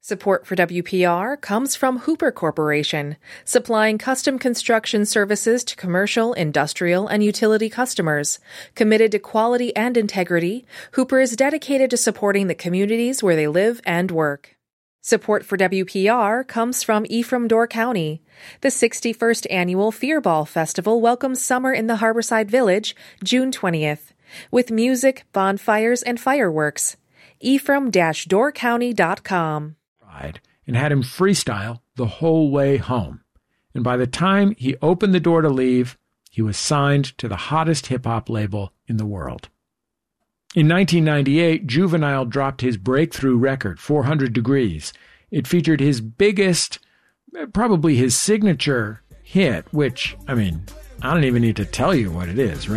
Support for WPR comes from Hooper Corporation, supplying custom construction services to commercial, industrial, and utility customers. Committed to quality and integrity, Hooper is dedicated to supporting the communities where they live and work. Support for WPR comes from Ephraim Door County. The 61st Annual Fear Ball Festival welcomes summer in the Harborside Village, June 20th, with music, bonfires, and fireworks. Ephraim-doorcounty.com. And had him freestyle the whole way home. And by the time he opened the door to leave, he was signed to the hottest hip-hop label in the world. In 1998, Juvenile dropped his breakthrough record, 400 Degrees. It featured his biggest, probably his signature hit, which, I don't even need to tell you what it is, right?